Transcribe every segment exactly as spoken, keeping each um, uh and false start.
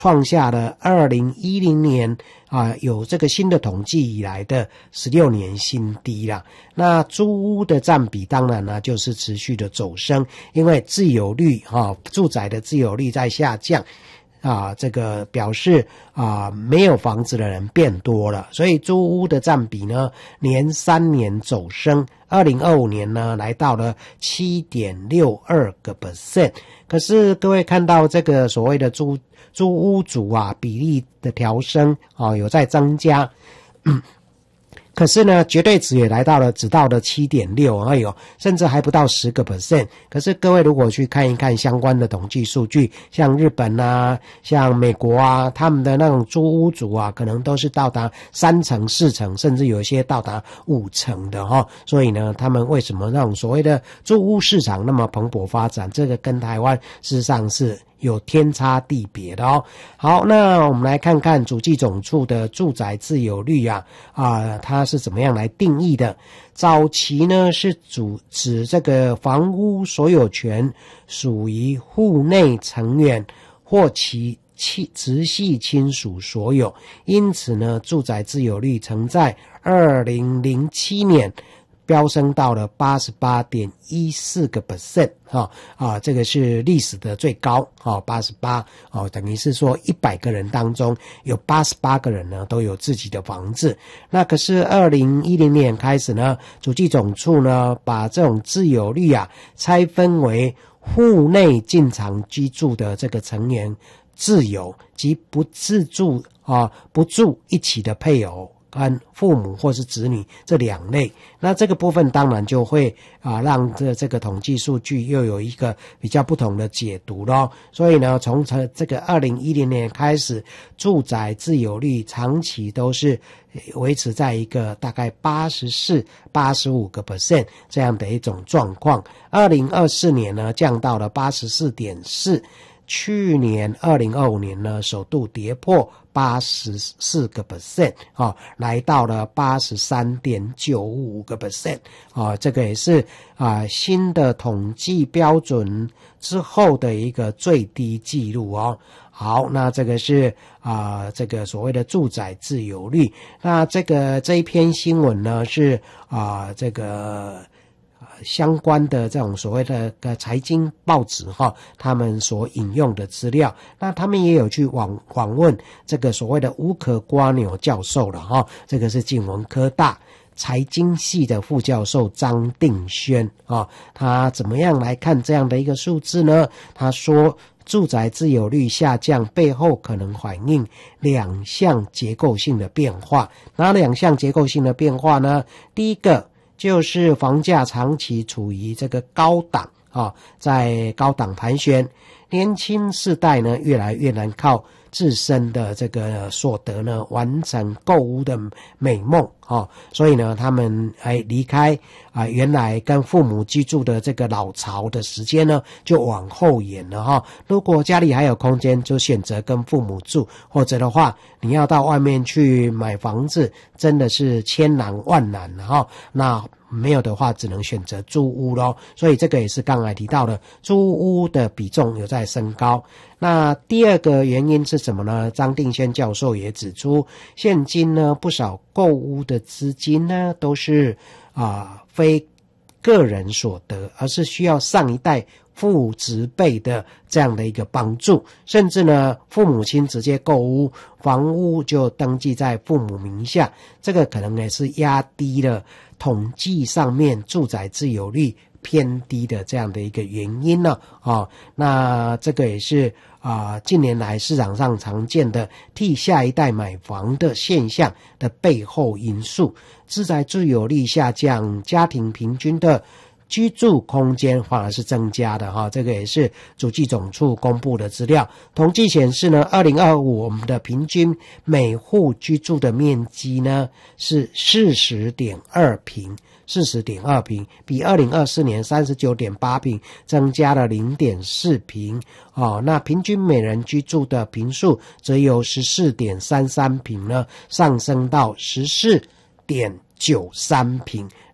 创下了二零一零年啊有这个新的统计以来的十六年新低啦。那租屋的占比当然呢就是持续的走升，因为自有率啊住宅的自有率在下降。啊，这个表示啊，没有房子的人变多了，所以租屋的占比呢，连三年走升。二零二五年呢，来到了 七点六二个 percent。可是各位看到这个所谓的租租屋族啊，比例的调升啊，有在增加。嗯可是呢，绝对值也来到了，只到了 七点六， 哎呦，甚至还不到 十个 percent。可是各位如果去看一看相关的统计数据，像日本啊，像美国啊，他们的那种租屋族啊，可能都是到达三成、四成，甚至有一些到达五成的哈。所以呢，他们为什么那种所谓的租屋市场那么蓬勃发展？这个跟台湾事实上是有天差地别的哦。好，那我们来看看主计总处的住宅自有率啊，啊，它是怎么样来定义的？早期呢是主指这个房屋所有权属于户内成员或其直系亲属所有，因此呢，住宅自有率曾在二零零七年飙升到了 八十八点一四个 percent 哈啊，这个是历史的最高啊，八十八哦，等于是说一百个人当中有八十八个人呢都有自己的房子。那可是二零一零年开始呢，主计总处呢把这种自有率啊拆分为户内进场居住的这个成员自有及不自住啊不住一起的配偶跟父母或是子女这两类，那这个部分当然就会啊让这这个统计数据又有一个比较不同的解读咯。所以呢，从这个二零一零年开始，住宅自有率长期都是维持在一个大概八十四、八十五个 percent 这样的一种状况。二零二四年呢，降到了 八十四点四。去年二零二五年呢，首度跌破八十四个 percent 啊，来到了 八十三点九五个 percent 啊，这个也是啊新的统计标准之后的一个最低纪录哦。好，那这个是啊这个所谓的住宅自有率。那这个这一篇新闻呢是啊这个。相关的这种所谓的财经报纸哈，他们所引用的资料，那他们也有去网访问这个所谓的乌壳瓜牛教授了哈，这个是静文科大财经系的副教授张定轩啊，他怎么样来看这样的一个数字呢？他说，住宅自有率下降背后可能反映两项结构性的变化。哪两项结构性的变化呢？第一个就是房价长期处于这个高档啊，在高档盘旋，年轻世代呢越来越难靠自身的这个所得呢完成购屋的美梦啊，所以呢他们哎离开啊原来跟父母居住的这个老巢的时间呢就往后延了哈。如果家里还有空间，就选择跟父母住，或者的话你要到外面去买房子，真的是千难万难了哈。那没有的话，只能选择租屋咯。所以这个也是刚才提到的，租屋的比重有在升高。那第二个原因是什么呢？张定轩教授也指出，现今呢不少购屋的资金呢都是啊、呃、非个人所得，而是需要上一代父执辈的这样的一个帮助，甚至呢父母亲直接购屋，房屋就登记在父母名下，这个可能也是压低了统计上面住宅自有率偏低的这样的一个原因呢啊、哦，那这个也是啊、呃、近年来市场上常见的替下一代买房的现象的背后因素。住宅自有率下降，家庭平均的居住空间反而是增加的哈，这个也是主计总处公布的资料。统计显示呢，二零二五我们的平均每户居住的面积呢是 四十点二平， 四十点二平，比二零二四年 三十九点八平增加了 零点四平哦。那平均每人居住的平数则由 十四点三三平呢上升到 十四点九三平，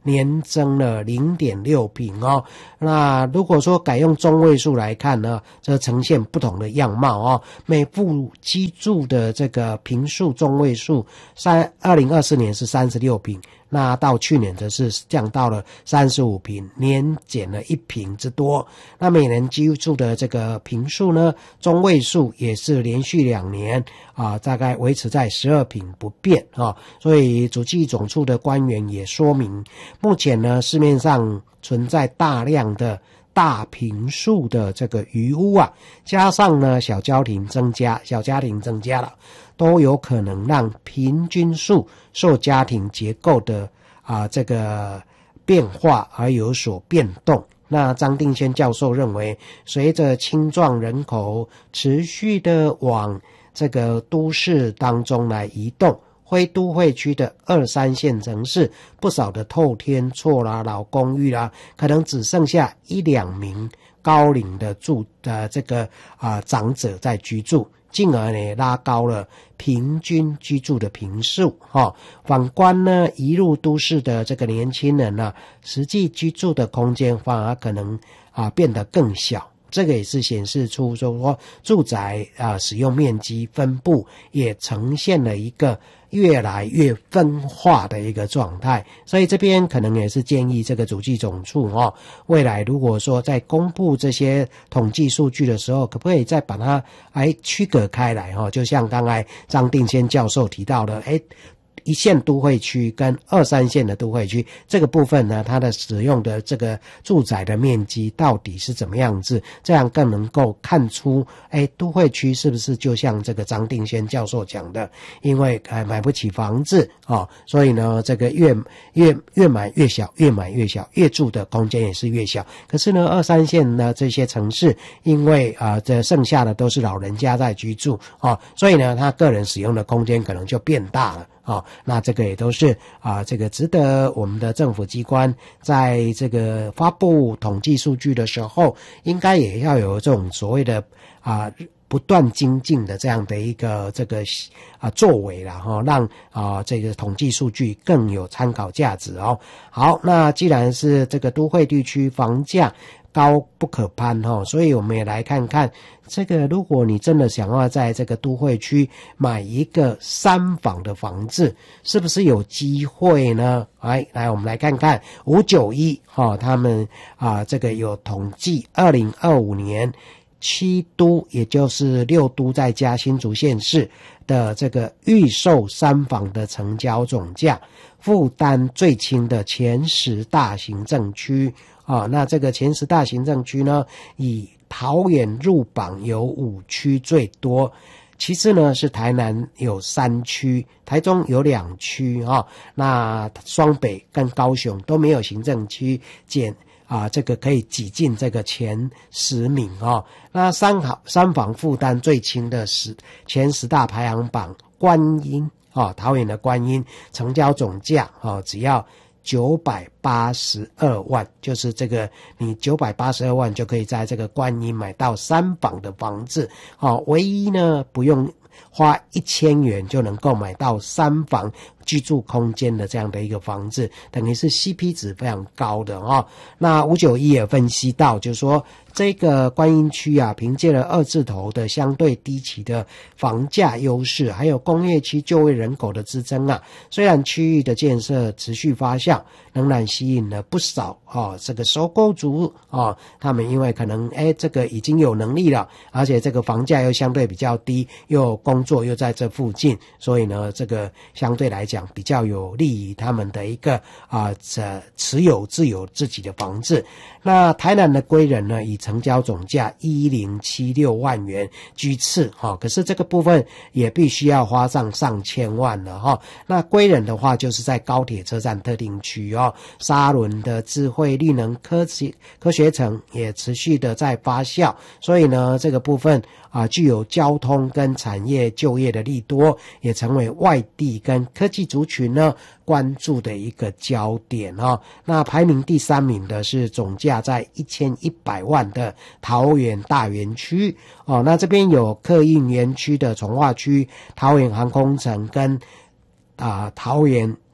年增了 零点六 坪哦。那如果说改用中位数来看呢，这呈现不同的样貌哦。每户居住的这个坪数中位数，三二零二四年是三十六坪，那到去年则是降到了三十五坪，年减了一坪之多。那每人居住的这个坪数呢，中位数也是连续两年啊，大概维持在十二坪不变啊。所以主计总处的官员也说明，目前呢市面上存在大量的大坪数的这个余屋啊，加上呢小家庭增加，小家庭增加了，都有可能让平均数受家庭结构的啊这个变化而有所变动。那张定轩教授认为，随着青壮人口持续的往这个都市当中来移动，非都会区的二三线城市，不少的透天厝啦、老公寓啦，可能只剩下一两名高龄的住的这个啊、呃、长者在居住，进而呢拉高了平均居住的坪数哈、哦。反观呢移入都市的这个年轻人呢，实际居住的空间反而可能啊变得更小。这个也是显示出说住宅啊使用面积分布也呈现了一个越来越分化的一个状态，所以这边可能也是建议这个主计总处哦，未来如果说在公布这些统计数据的时候，可不可以再把它来区隔开来哦？就像刚才张定轩教授提到的，诶一线都会区跟二三线的都会区这个部分呢，它的使用的这个住宅的面积到底是怎么样子，这样更能够看出哎，都会区是不是就像这个张定轩教授讲的，因为呃买不起房子哦，所以呢这个越越越买越小，越买越小，越住的空间也是越小。可是呢二三线呢这些城市，因为啊、呃、这剩下的都是老人家在居住哦，所以呢他个人使用的空间可能就变大了。哦，那这个也都是啊，这个值得我们的政府机关在这个发布统计数据的时候，应该也要有这种所谓的啊不断精进的这样的一个这个啊作为啦哈、哦，让啊这个统计数据更有参考价值哦。好，那既然是这个都会地区房价高不可攀哈、哦，所以我们也来看看这个，如果你真的想要在这个都会区买一个三房的房子，是不是有机会呢？来，来我们来看看五九一哈，他们啊这个有统计，二零二五年七都，也就是六都再加新竹县市的这个预售三房的成交总价，负担最轻的前十大行政区。啊、哦，那这个前十大行政区呢，以桃园入榜有五区最多，其次呢是台南有三区，台中有两区啊、哦，那双北跟高雄都没有行政区减啊，这个可以挤进这个前十名哦。那三好三房负担最轻的十前十大排行榜，观音啊、哦，桃园的观音成交总价啊、哦，只要九百八十二万，就是这个你九百八十二万就可以在这个观音买到三房的房子，哦，唯一呢不用花一千元就能够买到三房居住空间的这样的一个房子，等于是 C P 值非常高的哦。那五九一也分析到，就是说这个观音区啊，凭借了二字头的相对低期的房价优势，还有工业区就业人口的支撑啊，虽然区域的建设持续发酵，仍然吸引了不少哦这个首购族哦，他们因为可能哎这个已经有能力了，而且这个房价又相对比较低，又工作又在这附近，所以呢这个相对来讲比较有利于他们的一个啊这持有自有自己的房子。那台南的归仁呢，以成交总价一零七六万元居次哈、哦，可是这个部分也必须要花上上千万了哈、哦。那归仁的话，就是在高铁车站特定区哦，沙仑的智慧绿能科技科学城也持续的在发酵，所以呢，这个部分啊，具有交通跟产业就业的利多，也成为外地跟科技族群呢关注的一个焦点哦。那排名第三名的是总价在一千一百万的桃园大园区哦。那这边有客运园区的从化区、桃园航空城跟啊、呃、桃园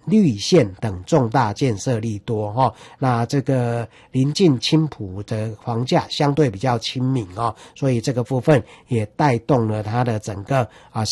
绿线等重大建设利多哈，那这个临近青埔的房价相对比较亲民哦，所以这个部分也带动了它的整个啊